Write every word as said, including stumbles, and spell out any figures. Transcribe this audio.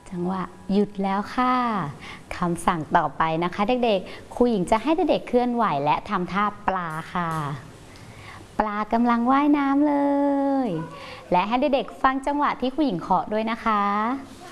จังหวะหยุดแล้วค่ะคำสั่งต่อไปนะคะเด็กๆครูหญิงจะให้เด็กๆเคลื่อนไหวและทำท่าปลาค่ะปลากำลังว่ายน้ำเลยและให้เด็กๆฟังจังหวะที่ครูหญิงเคาะด้วยนะคะ